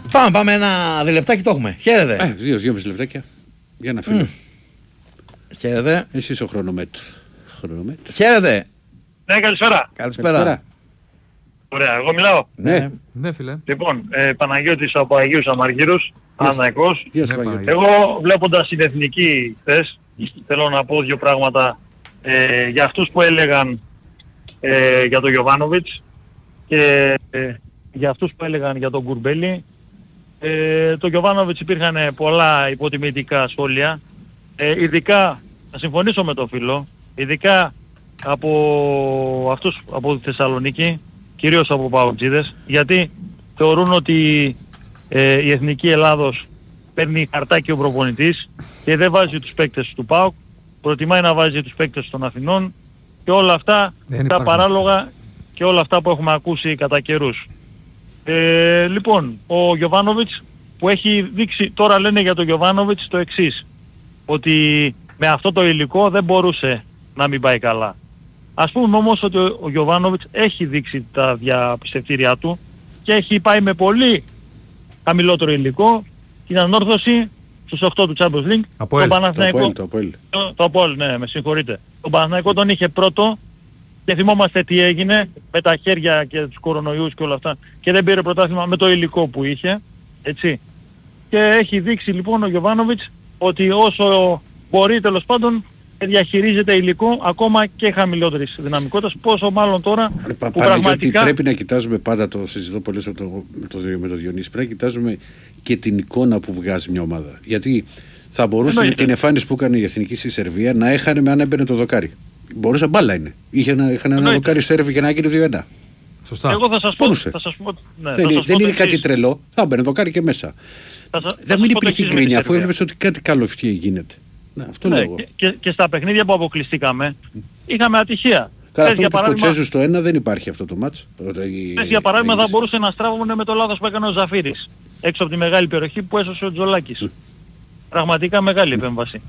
Πάμε ένα διλεπτάκι το έχουμε. Χαίρετε. 2,5 λεπτάκια για να φύγω. Χαίρετε. Εσύ είσαι ο χρονομέτρο. Χαίρετε. Ναι, καλησπέρα. Καλησπέρα. Ωραία, εγώ μιλάω. Ναι, φίλε. Λοιπόν, Παναγιώτης από Αγίους Αμαργύρους, Παναθηναϊκός. Εγώ βλέποντας την εθνική χθες, θέλω να πω δύο πράγματα για αυτούς που έλεγαν για τον Γιοβάνοβιτς και για αυτούς που έλεγαν για τον Κουρμπέλη. Το Γιοβάνοβιτς υπήρχαν πολλά υποτιμητικά σχόλια, ειδικά, θα συμφωνήσω με τον φίλο, ειδικά από αυτούς από τη Θεσσαλονίκη, κυρίως από Παουτζίδες, γιατί θεωρούν ότι η Εθνική Ελλάδος παίρνει χαρτάκι ο προπονητής και δεν βάζει τους παίκτες του ΠΑΟΚ, προτιμάει να βάζει τους παίκτες των Αθηνών και όλα αυτά τα παράλογα και όλα αυτά που έχουμε ακούσει κατά καιρούς. Λοιπόν, ο Γιοβάνοβιτς που έχει δείξει, τώρα λένε για τον Γιοβάνοβιτς το εξής, ότι με αυτό το υλικό δεν μπορούσε να μην πάει καλά. Ας πούμε όμως ότι ο Γιοβάνοβιτς έχει δείξει τα διαπιστευτήριά του και έχει πάει με πολύ χαμηλότερο υλικό την ανόρθωση στους 8 του Champions League. Αποέλ, τον Παναθηναϊκό, το Αποέλ, ναι, με συγχωρείτε. Τον Παναθηναϊκό τον είχε πρώτο και θυμόμαστε τι έγινε με τα χέρια και τους κορονοϊούς και όλα αυτά και δεν πήρε πρωτάθλημα με το υλικό που είχε, έτσι. Και έχει δείξει λοιπόν ο Γιοβάνοβιτς ότι όσο μπορεί τέλος πάντων διαχειρίζεται υλικό ακόμα και χαμηλότερης δυναμικότητας, πόσο μάλλον τώρα που πραγματικά... Πρέπει να κοιτάζουμε πάντα, το συζητώ πολύ με το Διονύση, πρέπει να κοιτάζουμε και την εικόνα που βγάζει μια ομάδα. Γιατί θα μπορούσε την εμφάνιση που έκανε η Εθνική στη Σερβία να έχανε με αν έμπαινε το δοκάρι. Μπορούσε, μπάλα είναι. Είχαν ένα δοκάρι Σέρβι και να έγινε 2-1. Σωστά. Εγώ θα σας πω δεν είναι κάτι τρελό, θα έμπαινε δοκάρι και μέσα. Δεν μην υπήρχε γκρίνια αφού έβλεπες ότι κάτι καλό γίνεται. Ναι, και στα παιχνίδια που αποκλειστήκαμε είχαμε ατυχία. Καλά, αυτό που σκοτσέζουν στο 1 δεν υπάρχει αυτό το μάτς. Για παράδειγμα θα μπορούσε να στράβουν με το λάθος που έκανε ο Ζαφύρης έξω από τη μεγάλη περιοχή που έσωσε ο Τζολάκης. Πραγματικά μεγάλη επέμβαση.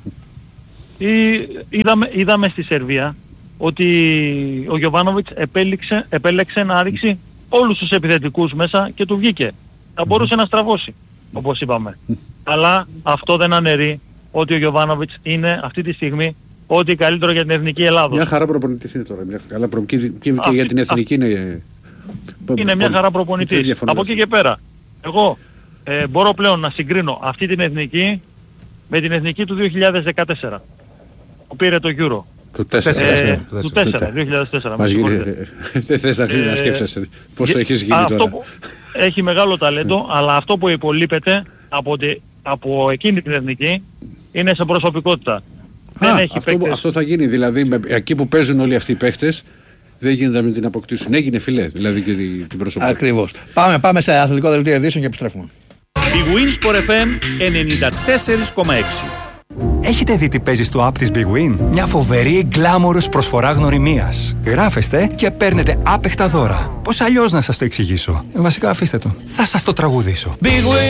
Είδαμε στη Σερβία ότι ο Γιοβάνοβιτς επέλεξε να ρίξει όλους τους επιθετικούς μέσα και του βγήκε. Θα μπορούσε να στραβώσει, όπως είπαμε. Αλλά αυτό δεν αναιρεί ότι ο Γιοβάνοβιτς είναι αυτή τη στιγμή ό,τι καλύτερο για την Εθνική Ελλάδος. Μια χαρά προπονητής είναι τώρα. Και για την Εθνική είναι... Είναι μια χαρά προπονητής. Από εκεί και πέρα. Εγώ μπορώ πλέον να συγκρίνω αυτή την Εθνική με την Εθνική του 2014 που πήρε το Euro. Του 2004. Δεν θες να σκέφτεσαι πόσο έχεις γίνει τώρα. Έχει μεγάλο ταλέντο, αλλά αυτό που υπολείπεται από εκείνη την Εθνική είναι σε προσωπικότητα. Αυτό θα γίνει, δηλαδή εκεί που παίζουν όλοι αυτοί οι παίχτες δεν γίνεται να μην την αποκτήσουν. Έγινε φιλέ, δηλαδή και την προσωπικότητα. Ακριβώς. Πάμε σε αθλητικό δελτίο ειδήσεων και επιστρέφουμε. Η Winsport FM 94,6. Έχετε δει τι παίζει στο app της Big Win? Μια φοβερή γκλάμορος προσφορά γνωριμίας. Γράφεστε και παίρνετε άπεχτα δώρα. Πώς αλλιώς να σας το εξηγήσω? Βασικά αφήστε το. Θα σας το τραγουδήσω. Big Win.